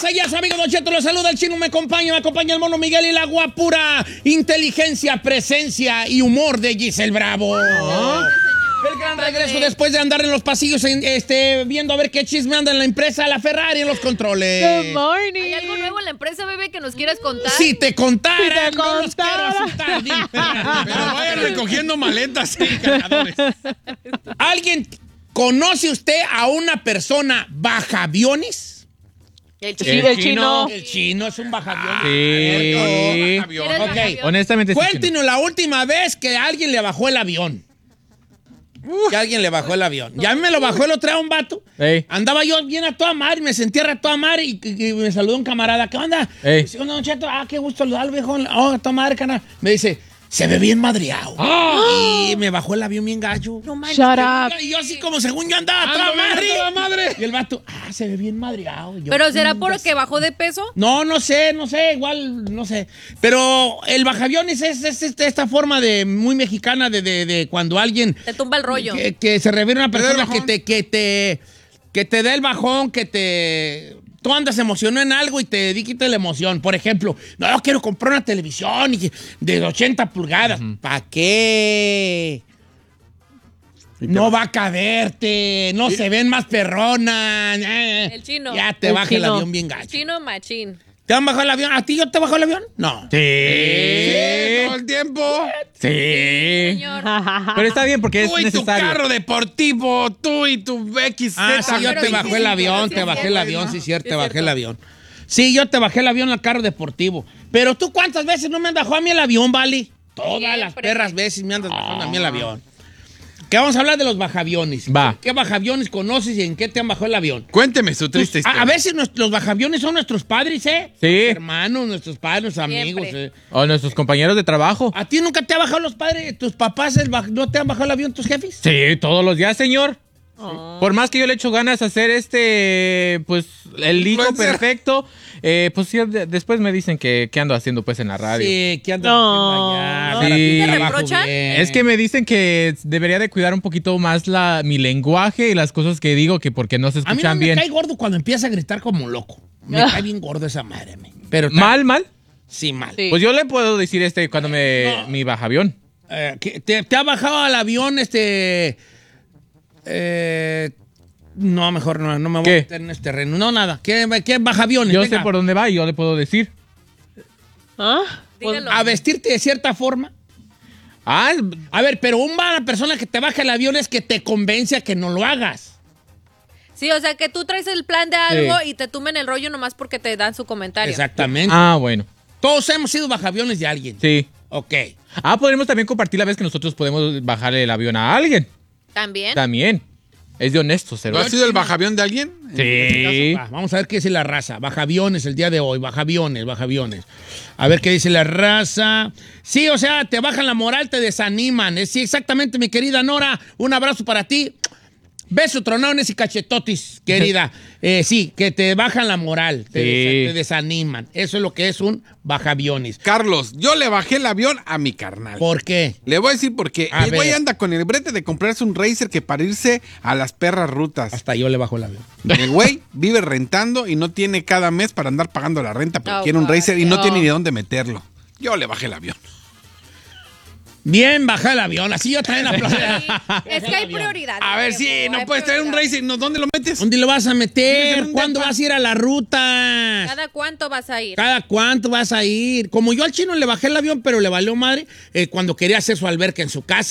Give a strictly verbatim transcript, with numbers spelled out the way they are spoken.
allá, amigos. Don Cheto, los saluda el Chino, me acompaña, me acompaña el Mono Miguel y la guapura inteligencia, presencia y humor de Giselle Bravo. Oh. El gran regreso después de andar en los pasillos en, este, viendo a ver qué chisme anda en la empresa, la Ferrari en los controles. Good morning. ¿Hay algo nuevo en la empresa, bebé, que nos quieras contar? Si te contara, Si te no los quiero contara. asustar. Dime. Pero vayan recogiendo maletas y cargadores. ¿Alguien conoce usted a una persona bajaaviones? El Sí, chico. el chino. El chino es un bajaaviones. Sí. ¿Quién es Ok. el bajaaviones? Honestamente, sí, chino. Cuéntenos la última vez que alguien le bajó el avión. Que alguien le bajó el avión. Ya me lo bajó el otro día un vato. Ey. Andaba yo bien a toda madre, me sentía a toda madre y, y- y me saludó un camarada. ¿Qué onda? Ey. Dice, "Onda, Don Cheto, ah, qué gusto saludarlo, viejo. Oh, a toda madre, canal." Me dice, se ve bien madreado. Y me bajó el avión bien gallo. No manches. Shut up. Y yo así como según yo andaba a Ando toda bien a madre. toda madre. Y el vato, ah, se ve bien madreado. Yo, ¿Pero será "Mm, porque bajó de peso? no, no sé, no sé, igual, no sé. Pero el bajaviones es, es, es esta forma de muy mexicana de, de, de cuando alguien Te tumba el rollo. que, que se refiere a una Te da el persona que bajón. te, que te que te da el bajón, que te tú andas emocionado en algo y te quita la emoción. Por ejemplo, no, yo quiero comprar una televisión y- de ochenta pulgadas. ¿Para qué? No va a caberte, no se ven más perronas. eh. El chino. Ya te El baja el chino. avión bien gacho. Chino machín. ¿Te han bajado el avión? ¿A ti yo te bajó el avión? No. Sí, todo el tiempo. Sí. Señor. Pero está bien porque es Tú y tu necesario. carro deportivo, tú y tu X Z. Ah, sí, yo pero te sí, bajé sí, el sí, avión, sí, te es bajé el cierto. avión, sí, cierto, Sí, te es bajé el cierto. avión. Sí, yo te bajé el avión al carro deportivo. Pero tú, ¿cuántas veces no me han bajado a mí el avión, Vali? Todas las Siempre. perras veces me andas bajando a mí el avión. Que vamos a hablar de los bajaviones. Va. ¿Qué bajaviones conoces y en qué te han bajado el avión? Cuénteme su triste A, historia. a veces nos- los bajaviones son nuestros padres, ¿eh? Sí. Hermanos, nuestros padres, nuestros amigos. Siempre. ¿eh? O nuestros compañeros de trabajo. ¿A ti nunca te ha bajado los padres, tus papás, el baj- no te han bajado el avión tus jefes? Sí, todos los días, señor. Por más que yo le echo ganas a hacer este, pues, el hijo Influencer. perfecto, eh, pues sí, de- después me dicen que, que ando haciendo pues en la radio. Sí, ¿qué andas No. haciendo allá? Sí. Para ti ¿Te trabajo reprochan? bien. Es que me dicen que debería de cuidar un poquito más la, mi lenguaje y las cosas que digo, que porque no se A mí no escuchan me bien. cae gordo cuando empieza a gritar como un loco. Me Ah. cae bien gordo esa madre. a mí. Pero ¿Mal, mal? Sí, mal. Sí. Pues yo le puedo decir este cuando me No. mi baja avión. Eh, ¿qué- te, te ha bajado al avión este... eh, no, mejor no, no me voy ¿Qué? a meter en este terreno. No, nada. ¿Qué, qué baja aviones? Yo Venga. sé por dónde va y yo le puedo decir. ¿Ah? Pues, Dígalo. a vestirte de cierta forma. Ah, A ver, pero una persona que te baja el avión es que te convence a que no lo hagas. Sí, o sea, que tú traes el plan de algo Sí. y te tumen el rollo nomás porque te dan su comentario. Exactamente. ah, bueno. Todos hemos sido bajaaviones de alguien. Sí. Ok. Ah, podríamos también compartir la vez que nosotros podemos bajarle el avión a alguien. También. También. Es de honesto, ¿Tú cero. has sido el bajavión de alguien? Sí. Va, vamos a ver qué dice la raza. Bajaaviones el día de hoy. Bajaaviones, bajaaviones. A ver qué dice la raza. Sí, o sea, te bajan la moral, te desaniman. Eh, Sí, exactamente, mi querida Nora. Un abrazo para ti. Besos, tronones y cachetotis, querida. Eh, sí, que te bajan la moral, te, Sí. des- te desaniman. Eso es lo que es un bajaaviones. Carlos, yo le bajé el avión a mi carnal. ¿Por qué? Le voy a decir porque A el güey ver. anda con el brete de comprarse un racer que para irse a las perras rutas. Hasta yo le bajo el avión. El güey vive rentando y no tiene cada mes para andar pagando la renta, pero Oh, quiere un racer y no no. tiene ni dónde meterlo. Yo le bajé el avión. Bien, baja el avión. Así yo también aplaudo. Es que hay prioridades. A ver, sí, no Hay puedes traer un prioridades. racer, ¿no? ¿Dónde lo metes? ¿Dónde lo vas a Vives meter? en un ¿Cuándo depa. vas a ir a la ruta? ¿Cada cuánto vas a ir? ¿Cada cuánto vas a ir? Como yo al chino le bajé el avión, pero le valió madre eh, cuando quería hacer su alberca en su casa.